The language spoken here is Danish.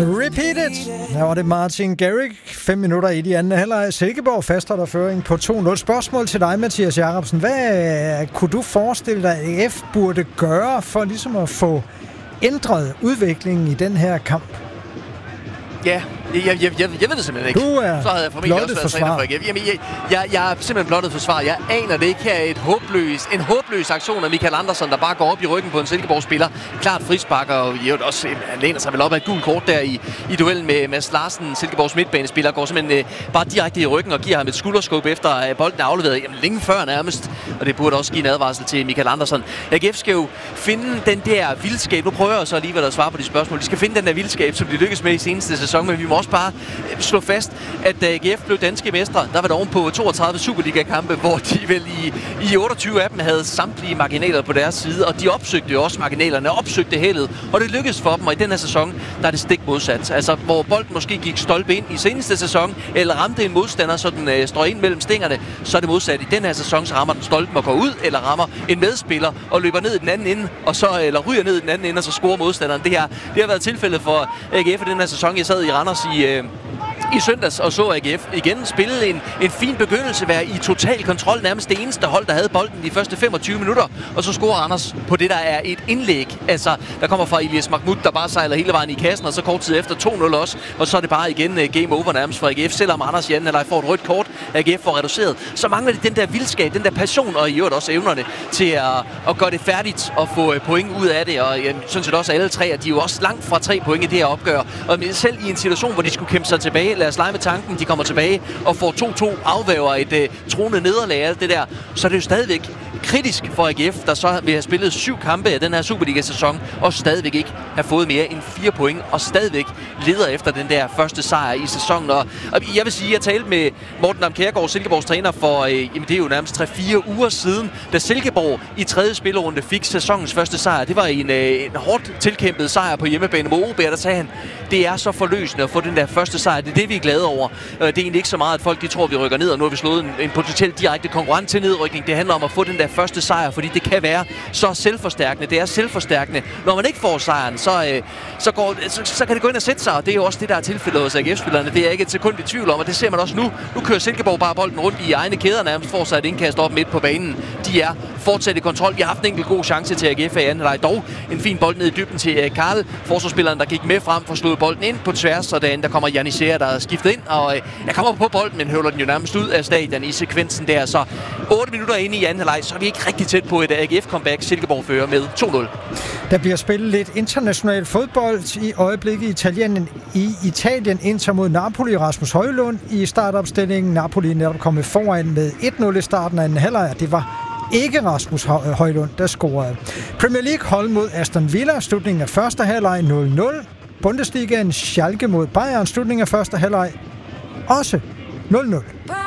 Repeat it! Her var det Martin Garrix. 5 minutter i de anden halvleg. Silkeborg fastholder føring på 2-0. Spørgsmål til dig, Mathias Jacobsen. Hvad kunne du forestille dig, at AGF burde gøre for ligesom at få ændret udviklingen i den her kamp? Ja, jeg ved det simpelthen ikke. Du er så havde jeg formentlig også været træner for AGF. Jamen, jeg er simpelthen blottet forsvar. Jeg aner det ikke. Her er en håbløs aktion af Michael Andersen, der bare går op i ryggen på en Silkeborg-spiller. Klart frispark, og også, han læner sig vel op af et gult kort der i duellen med Mads Larsen. Silkeborgs midtbanespiller går simpelthen bare direkte i ryggen og giver ham et skulderskub efter at bolden er afleveret. Jamen, længe før nærmest. Og det burde også give en advarsel til Michael Andersen. AGF skal jo finde den der vildskab. Nu prøver jeg så alligevel at svare på de spørgsmål. De skal finde den der vildskab, som de lykkes med i seneste sæson, men vi må også bare slå fast, at da AGF blev danske mestre, der var der ovenpå 32 Superliga-kampe, hvor de vel i 28 af dem havde samtlige marginaler på deres side, og de opsøgte jo også marginalerne, opsøgte heldet, og det lykkedes for dem, og i den her sæson, der er det stik modsat. Altså, hvor bolden måske gik stolpe ind i seneste sæson, eller ramte en modstander, så den står ind mellem stængerne, så er det modsat. I den her sæson, så rammer den stolpen og går ud, eller rammer en medspiller og løber ned i den anden ende, eller ryger ned i den anden ende, og så scorer modstanderen. Det har været tilfældet for AGF i den her sæson. Jeg sad i Randers i søndags og så AGF igen spille en fin begyndelse, være i total kontrol, nærmest det eneste hold, der havde bolden de første 25 minutter, og så scorer Randers på det, der er et indlæg. Altså, der kommer fra Elias Mahmoud, der bare sejler hele vejen i kassen, og så kort tid efter 2-0 også, og så er det bare igen game over nærmest for AGF, selvom Randers i anden halvleg får et rødt kort, AGF får reduceret. Så mangler det den der vildskab, den der passion, og i øvrigt også evnerne til at gøre det færdigt og få point ud af det, og jeg synes også alle tre, at de er jo også langt fra 3 point i det her opgør, og selv i en situation, hvor de skulle kæmpe sig tilbage, lad os lege med tanken, de kommer tilbage og får 2-2, afvæver et truende nederlag, alt det der, så er det jo stadigvæk kritisk for AGF, der så vil have spillet 7 kampe af den her Superliga-sæson, og stadigvæk ikke have fået mere end 4 point, og stadigvæk leder efter den der første sejr i sæsonen. Og jeg vil sige, at jeg talte med Morten Dam Kjærgaard, Silkeborgs træner, for det er jo nærmest 3-4 uger siden, da Silkeborg i 3. spillerunde fik sæsonens første sejr. Det var en hårdt tilkæmpet sejr på hjemmebane mod OB, der sagde han, det er så forløsende at få den der første sejr. Det er det, vi er glade over. Det er egentlig ikke så meget, at folk de tror, vi rykker ned, og nu har vi slået en potentielt direkte konkurrent til nedrykning. Det handler om at få den der første sejr, fordi det kan være så selvforstærkende. Det er selvforstærkende. Når man ikke får sejren, så kan det gå ind og sætte sig, og det er jo også det, der er tilfældet hos AGF-spillerne. Det er ikke et sekund i tvivl om, og det ser man også nu. Nu kører Silkeborg bare bolden rundt i egne kæder, nærmest får sig et indkast op midt på banen. De er fortsat i kontrol. Vi har haft en enkelt god chance til AGF i anden halvleg. Dog en fin bold ned i dybden til Karl, forsvarsspilleren, der gik med frem for slået bolden ind på tværs, og der kommer Janissere, der er skiftet ind, og jeg kommer på bolden, men høvler den jo nærmest ud af stadion i sekvensen der. Så 8 minutter inde i anden halvleg, så er vi ikke rigtig tæt på et AGF-comeback. Silkeborg fører med 2-0. Der bliver spillet lidt international fodbold i øjeblikket i Italien. Inter mod Napoli. Rasmus Højlund i startopstillingen. Napoli netop kommet foran med 1-0 i starten af anden halvleg. Det var ikke Rasmus Højlund, der scorede. Premier League hold mod Aston Villa. Slutningen af første halvleg 0-0. Bundesligaen Schalke mod Bayern. Slutningen af første halvleg også 0-0.